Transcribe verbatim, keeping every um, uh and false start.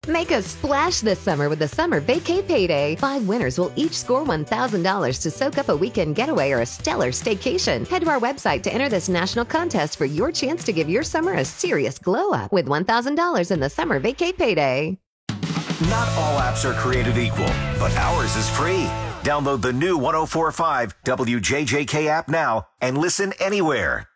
Make a splash this summer with the Summer Vacay Payday. Five winners will each score one thousand dollars to soak up a weekend getaway or a stellar staycation. Head to our website to enter this national contest for your chance to give your summer a serious glow up with one thousand dollars in the Summer Vacay Payday. Not all apps are created equal, but ours is free. Download the new one oh four point five W J J K app now and listen anywhere.